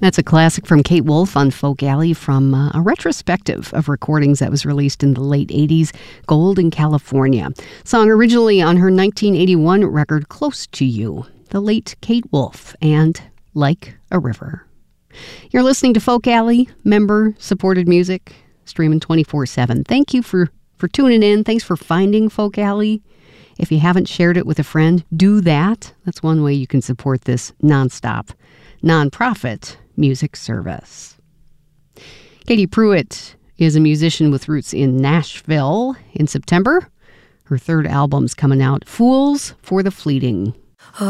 That's a classic from Kate Wolf on Folk Alley from a retrospective of recordings that was released in the late 80s, Gold in California. Song originally on her 1981 record Close to You, the late Kate Wolf, and Like a River. You're listening to Folk Alley, member-supported music, streaming 24/7. Thank you for tuning in. Thanks for finding Folk Alley. If you haven't shared it with a friend, do that. That's one way you can support this nonstop, nonprofit music service. Katie Pruitt is a musician with roots in Nashville. In September, her third album's coming out, Fools for the Fleeting.